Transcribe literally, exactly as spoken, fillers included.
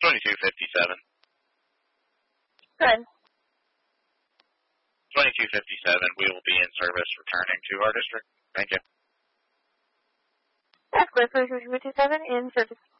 twenty-two fifty-seven. Good. twenty-two fifty-seven, we will be in service returning to our district. Thank you. Escort twenty-two fifty-seven in service.